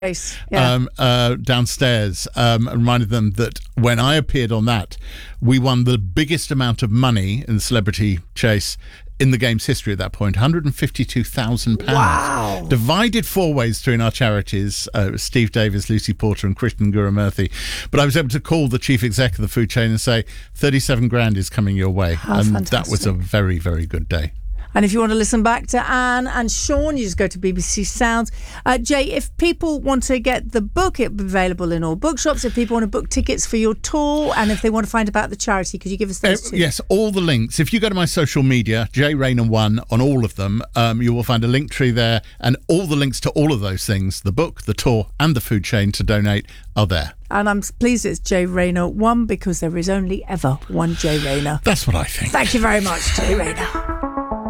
downstairs, and reminded them that when I appeared on that, we won the biggest amount of money in the Celebrity Chase in the game's history at that point, £152,000. Wow. Divided 4 ways between our charities, Steve Davis, Lucy Porter and Krishnan Gurumurthy. But I was able to call the chief exec of the food chain and say, 37 grand is coming your way. That was a very, very good day. And if you want to listen back to Anne and Sean, you just go to BBC Sounds. Jay, if people want to get the book, it'll be available in all bookshops. If people want to book tickets for your tour, and if they want to find about the charity, could you give us those two? Yes, all the links. If you go to my social media, Jay Rayner 1 on all of them, you will find a link tree there, and all the links to all of those things, the book, the tour and the food chain to donate, are there. And I'm pleased it's Jay Rayner 1 because there is only ever one Jay Rayner. That's what I think. Thank you very much, Jay Rayner.